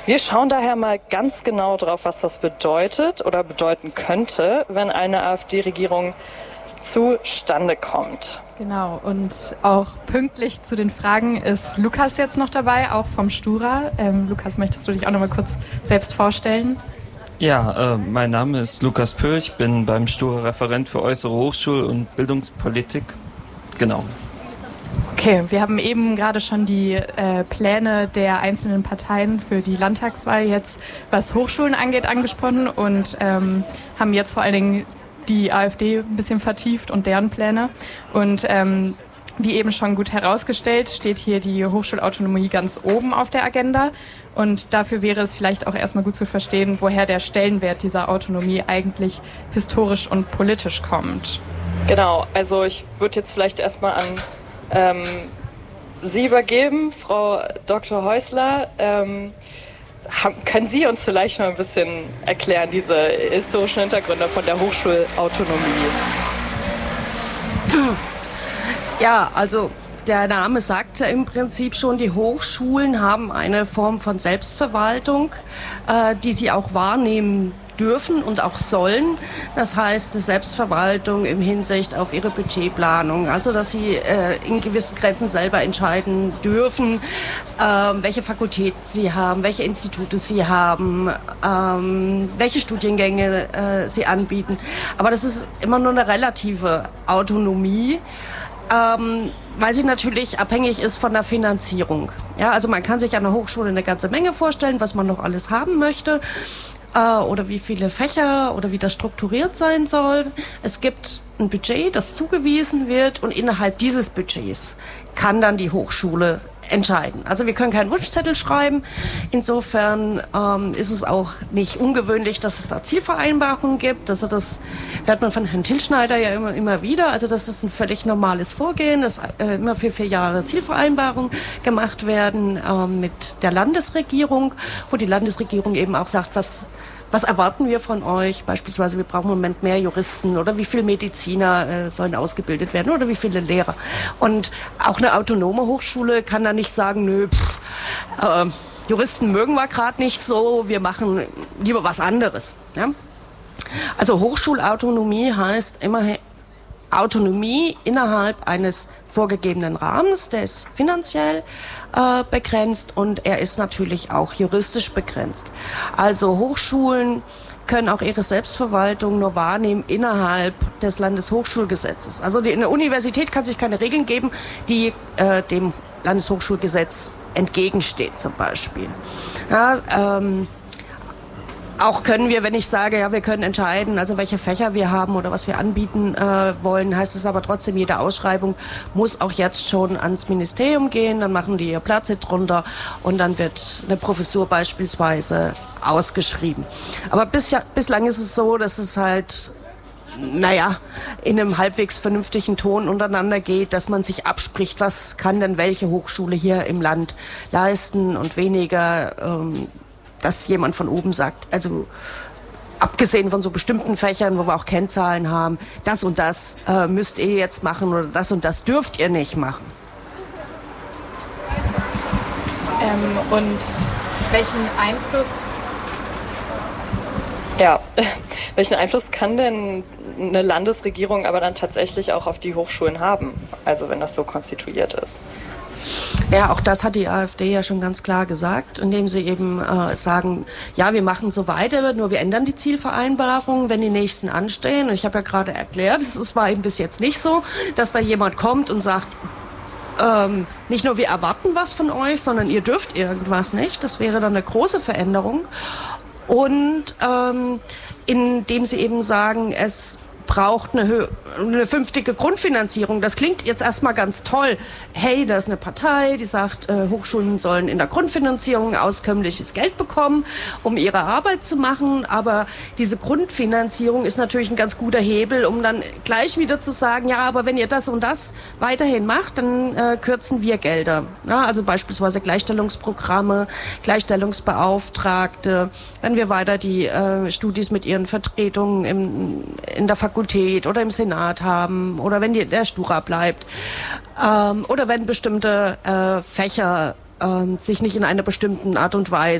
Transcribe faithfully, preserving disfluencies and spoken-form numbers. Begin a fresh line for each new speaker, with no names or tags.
Wir schauen daher mal ganz genau drauf, was das bedeutet oder bedeuten könnte, wenn eine AfD-Regierung zustande kommt.
Genau, und auch pünktlich zu den Fragen ist Lukas jetzt noch dabei, auch vom Stura. Ähm, Lukas, möchtest du dich auch noch mal kurz selbst vorstellen?
Ja, äh, mein Name ist Lukas Pöhl, ich bin beim Stura Referent für äußere Hochschul- und Bildungspolitik. Genau.
Okay, wir haben eben gerade schon die äh, Pläne der einzelnen Parteien für die Landtagswahl jetzt, was Hochschulen angeht, angesprochen und ähm, haben jetzt vor allen Dingen die AfD ein bisschen vertieft und deren Pläne. Und ähm, wie eben schon gut herausgestellt, steht hier die Hochschulautonomie ganz oben auf der Agenda. Und dafür wäre es vielleicht auch erstmal gut zu verstehen, woher der Stellenwert dieser Autonomie eigentlich historisch und politisch kommt.
Genau, also ich würde jetzt vielleicht erstmal an ähm, Sie übergeben, Frau Doktor Häusler. Ähm, haben, können Sie uns vielleicht mal ein bisschen erklären, diese historischen Hintergründe von der Hochschulautonomie?
Ja, also der Name sagt ja im Prinzip schon, die Hochschulen haben eine Form von Selbstverwaltung, äh, die sie auch wahrnehmen dürfen und auch sollen. Das heißt, eine Selbstverwaltung im Hinsicht auf ihre Budgetplanung, also dass sie äh, in gewissen Grenzen selber entscheiden dürfen, äh, welche Fakultäten sie haben, welche Institute sie haben, ähm, welche Studiengänge äh, sie anbieten. Aber das ist immer nur eine relative Autonomie, ähm, weil sie natürlich abhängig ist von der Finanzierung. Ja, also man kann sich an der Hochschule eine ganze Menge vorstellen, was man noch alles haben möchte. Oder wie viele Fächer oder wie das strukturiert sein soll. Es gibt ein Budget, das zugewiesen wird und innerhalb dieses Budgets kann dann die Hochschule entscheiden. Also wir können keinen Wunschzettel schreiben. Insofern ähm, ist es auch nicht ungewöhnlich, dass es da Zielvereinbarungen gibt. Also das hört man von Herrn Tilschneider ja immer, immer wieder. Also das ist ein völlig normales Vorgehen, dass äh, immer für vier Jahre Zielvereinbarungen gemacht werden äh, mit der Landesregierung, wo die Landesregierung eben auch sagt, was Was erwarten wir von euch? Beispielsweise, wir brauchen im Moment mehr Juristen oder wie viele Mediziner äh, sollen ausgebildet werden oder wie viele Lehrer. Und auch eine autonome Hochschule kann da nicht sagen, nö, pff, äh, Juristen mögen wir gerade nicht so, wir machen lieber was anderes. Ja? Also Hochschulautonomie heißt immerhin Autonomie innerhalb eines vorgegebenen Rahmens, der ist finanziell äh, begrenzt und er ist natürlich auch juristisch begrenzt. Also Hochschulen können auch ihre Selbstverwaltung nur wahrnehmen innerhalb des Landeshochschulgesetzes. Also die, eine Universität kann sich keine Regeln geben, die äh, dem Landeshochschulgesetz entgegensteht zum Beispiel. Ja, ähm, Auch können wir, wenn ich sage, ja, wir können entscheiden, also welche Fächer wir haben oder was wir anbieten äh, wollen, heißt es aber trotzdem, jede Ausschreibung muss auch jetzt schon ans Ministerium gehen, dann machen die ihr Platz drunter und dann wird eine Professur beispielsweise ausgeschrieben. Aber bis, bislang ist es so, dass es halt, naja, in einem halbwegs vernünftigen Ton untereinander geht, dass man sich abspricht, was kann denn welche Hochschule hier im Land leisten und weniger ähm, dass jemand von oben sagt, also abgesehen von so bestimmten Fächern, wo wir auch Kennzahlen haben, das und das äh, müsst ihr jetzt machen oder das und das dürft ihr nicht machen.
Ähm, und welchen Einfluss...
Ja, welchen Einfluss kann denn eine Landesregierung aber dann tatsächlich auch auf die Hochschulen haben, also wenn das so konstituiert ist?
Ja, auch das hat die AfD ja schon ganz klar gesagt, indem sie eben äh, sagen, ja, wir machen so weiter, nur wir ändern die Zielvereinbarung, wenn die nächsten anstehen. Und ich habe ja gerade erklärt, es war eben bis jetzt nicht so, dass da jemand kommt und sagt, ähm, nicht nur wir erwarten was von euch, sondern ihr dürft irgendwas nicht. Das wäre dann eine große Veränderung. Und ähm, indem sie eben sagen, es braucht eine, Hö- eine fünftige Grundfinanzierung. Das klingt jetzt erstmal ganz toll. Hey, da ist eine Partei, die sagt, äh, Hochschulen sollen in der Grundfinanzierung auskömmliches Geld bekommen, um ihre Arbeit zu machen. Aber diese Grundfinanzierung ist natürlich ein ganz guter Hebel, um dann gleich wieder zu sagen, ja, aber wenn ihr das und das weiterhin macht, dann äh, kürzen wir Gelder. Ja, also beispielsweise Gleichstellungsprogramme, Gleichstellungsbeauftragte, wenn wir weiter die äh, Studis mit ihren Vertretungen im, in der Fakultät oder im Senat haben oder wenn die, der Stura bleibt ähm, oder wenn bestimmte äh, Fächer äh, sich nicht in einer bestimmten Art und Weise